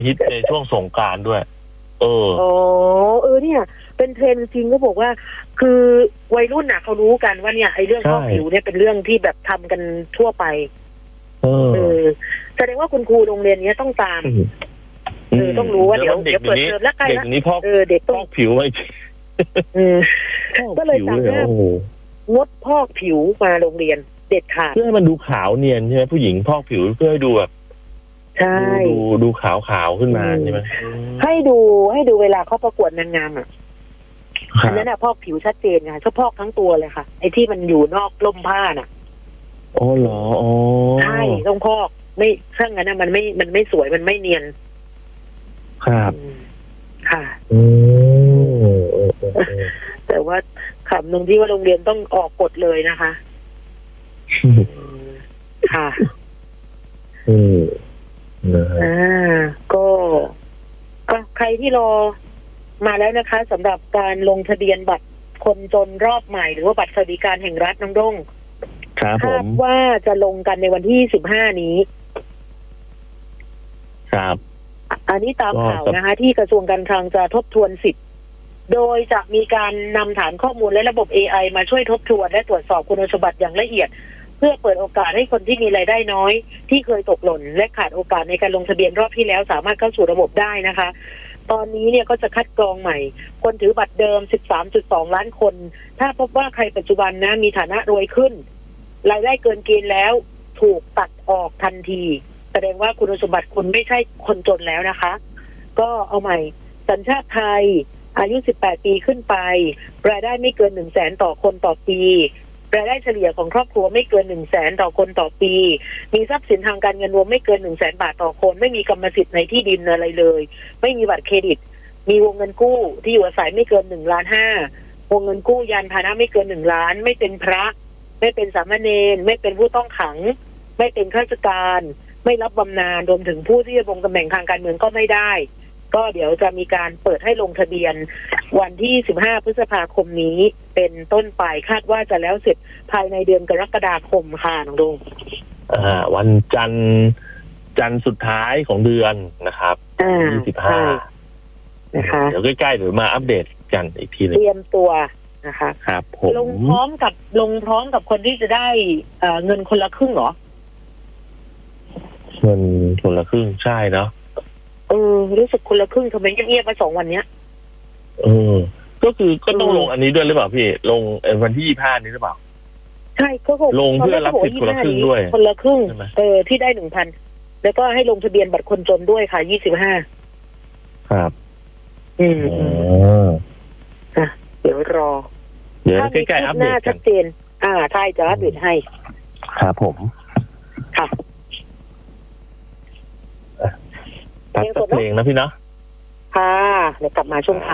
ฮิตในช่วงสงกรานต์ด้วยอ๋อเนี่ย เป็นเทรนด์จริงก็บอกว่า คือวัยรุ่นน่ะเขารู้กันว่าเนี่ยไอ้เรื่องพอกผิวเนี่ยเป็นเรื่องที่แบบทำกันทั่วไปแสดงว่าคุณครูโรงเรียนนี้ต้องตามต้องรู้ว่าเดี๋ยวเปิดเทอมแล้วใกล้แล้วเด็กพอกผิวไว้ก็เลยสั่งห้ามงดพอกผิวมาโรงเรียนเด็ดขาดเพื่อให้มันดูขาวเนียนใช่ไหมผู้หญิงพอกผิวเพื่อให้ดูแบบใช่ดูขาวขึ้นมาใช่ไหมให้ดูเวลาเขาประกวดนางงามอ่ะอันนั้นอ่ะพอกผิวชัดเจนไงเขาพอกทั้งตัวเลยค่ะไอ้ที่มันอยู่นอกร่มผ้าน่ะอ๋อเหรออ๋อใช่ต้องพอกไม่ถ้างั้นนะมันไม่สวยมันไม่เนียนครับค่ะแต่ว่าขำตรงที่ว่าโรงเรียนต้องออกกฎเลยนะคะค่ะก็ใครที่รอมาแล้วนะคะสำหรับการลงทะเบียนบัตรคนจนรอบใหม่หรือว่าบัตรสวัสดิการแห่งรัฐน้องด้งคาดว่าจะลงกันในวันที่15นี้ครับอันนี้ตามข่าวนะคะที่กระทรวงการคลังจะทบทวนสิทธิ์โดยจะมีการนำฐานข้อมูลและระบบ AI มาช่วยทบทวนและตรวจสอบคุณสมบัติอย่างละเอียดเพื่อเปิดโอกาสให้คนที่มีรายได้น้อยที่เคยตกหล่นและขาดโอกาสในการลงทะเบียนรอบที่แล้วสามารถเข้าสู่ระบบได้นะคะตอนนี้เนี่ยก็จะคัดกรองใหม่คนถือบัตรเดิม 13.2 ล้านคนถ้าพบว่าใครปัจจุบันนะมีฐานะรวยขึ้นรายได้เกินเกณฑ์แล้วถูกตัดออกทันทีแสดงว่าคุณสมบัติคุณไม่ใช่คนจนแล้วนะคะก็เอาใหม่สัญชาติไทยอายุ18ปีขึ้นไปรายได้ไม่เกิน 100,000 ต่อคนต่อปีรายได้เฉลี่ยของครอบครัวไม่เกิน 100,000 ต่อคนต่อปีมีทรัพย์สินทางการเงินรวมไม่เกิน 100,000 บาทต่อคนไม่มีกรรมสิทธิ์ในที่ดินอะไรเลยไม่มีบัตรเครดิตมีวงเงินกู้ที่อยู่อาศัยไม่เกิน1.5 ล้านวงเงินกู้ยานพาหนะไม่เกิน1 ล้านไม่เป็นพระไม่เป็นสามเณรไม่เป็นผู้ต้องขังไม่เป็นข้าราชการไม่รับบำนาญรวมถึงผู้ที่จะดำรงตำแหน่งทางการเมืองก็ไม่ได้ก็เดี๋ยวจะมีการเปิดให้ลงทะเบียนวันที่15 พฤษภาคมนี้เป็นต้นไปคาดว่าจะแล้วเสร็จภายในเดือนกรกฎาคมค่ะน้องดงวันจันทร์สุดท้ายของเดือนนะครับ25นะคะเดี๋ยวใกล้ๆเดี๋ยวมาอัปเดตกันอีกทีนึงเตรียมตัวนะคะครับผมลงพร้อมกับคนที่จะได้เงินคนละครึ่งเหรอเงินคนละครึ่งใช่เนาะรู้สึกคนละครึ่งทำไมเงียบๆมา2 วันเนี้ยก็คือก็ต้องลงอันนี้ด้วยหรือเปล่าพี่ลงวันที่25นี้หรือเปล่าใช่ก็ลงเพื่อรับสิทธิ์คนละครึ่งด้วยคนละครึ่งที่ได้ 1,000 แล้วก็ให้ลงทะเบียนบัตรคนจนด้วยค่ะ25 ครับเดี๋ยวรอเดี๋ยวใกล้ๆอัปเดตชัดเจนใช่จะอัปเดตให้ครับผมค่ะตัดเพลงนะพี่เนาะค่ะเดี๋ยวกลับมาช่วง